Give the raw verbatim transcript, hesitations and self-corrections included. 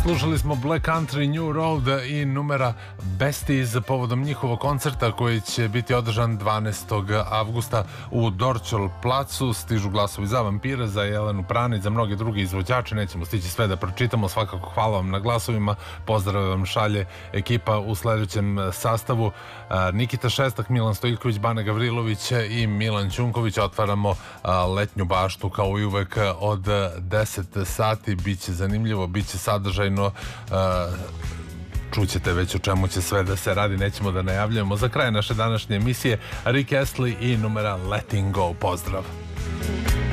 Slušali smo Black Country, New Road i numera Besties povodom njihovog koncerta koji će biti održan dvanaestog avgusta u Dorćol placu. Stižu glasovi za Vampire, za Jelenu Pranić, za mnoge druge izvođače. Nećemo stići sve da pročitamo. Svakako hvala vam na glasovima. Pozdrav vam šalje ekipa u sledećem sastavu. Nikita Šestak, Milan Stojković, Bane Gavrilović i Milan Ćunković. Otvaramo letnju baštu kao i uvek od deset sati. Biće zanimljivo, biće sadržajno. Čućete već o čemu će sve da se radi, nećemo da najavljujemo. Za kraj naše današnje emisije Rick Astley i numera Letting Go. Pozdrav!